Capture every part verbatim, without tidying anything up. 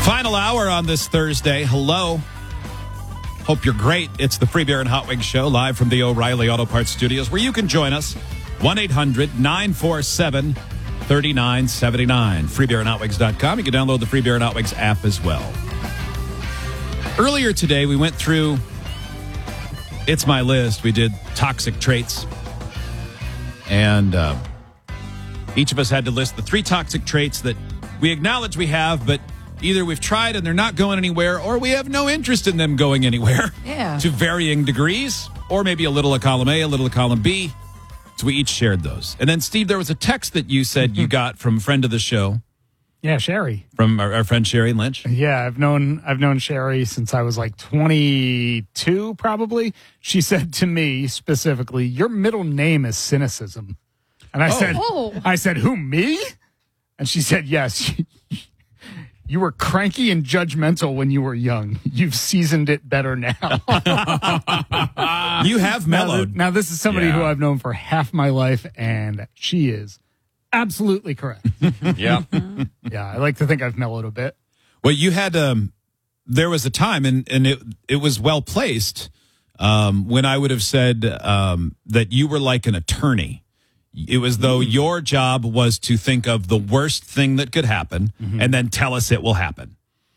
Final hour on this Thursday. Hello. Hope you're great. It's the Free Beer and Hot Wings Show live from the O'Reilly Auto Parts Studios, where you can join us. one eight hundred nine four seven three nine seven nine. free beer and hot wings dot com. You can download the Free Beer and Hot Wings app as well. Earlier today, we went through It's My List. We did toxic traits. And uh, each of us had to list the three toxic traits that we acknowledge we have, but either we've tried and they're not going anywhere, or we have no interest in them going anywhere. Yeah. To varying degrees, or maybe a little of column A, a little of column B. So we each shared those. And then, Steve, there was a text that you said you got from a friend of the show. Yeah, Sherry. From our, our friend Sherry Lynch. Yeah, I've known I've known Sherry since I was like twenty-two, probably. She said to me specifically, "Your middle name is cynicism." And I Oh. said, Oh. I said, "Who, me?" And she said, "Yes. You were cranky and judgmental when you were young. You've seasoned it better now." You have mellowed. Now, now, this is somebody Yeah. who I've known for half my life, and she is absolutely correct. Yeah. Yeah, I like to think I've mellowed a bit. Well, you had, um, there was a time, and, and it, it was well placed, um, when I would have said um, that you were like an attorney. It was though your job was to think of the worst thing that could happen and then tell us it will happen.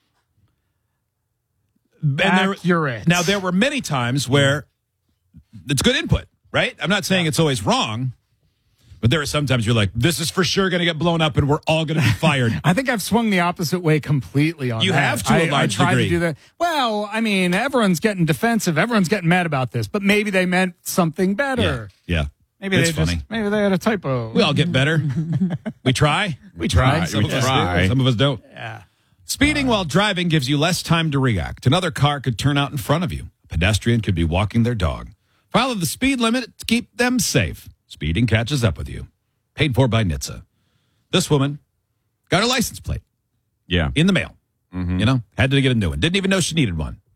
And there- Accurate. now, there were many times where it's good input, right? I'm not saying it's always wrong, but there are sometimes you're like, this is for sure going to get blown up and we're all going to be fired. I think I've swung the opposite way completely on You that. have to a I, large I try degree. to do that. Well, I mean, everyone's getting defensive. Everyone's getting mad about this, but maybe they meant something Yeah. better. Yeah. Maybe it's they funny. just maybe they had a typo. We all get better. We try. We try. try. Some We of us try. do. Some of us don't. Yeah. Speeding while driving gives you less time to react. Another car could turn out in front of you. A pedestrian could be walking their dog. Follow the speed limit to keep them safe. Speeding catches up with you. Paid for by N H T S A. This woman got her license plate Yeah. in the mail. You know, had to get a new one. Didn't even know she needed one.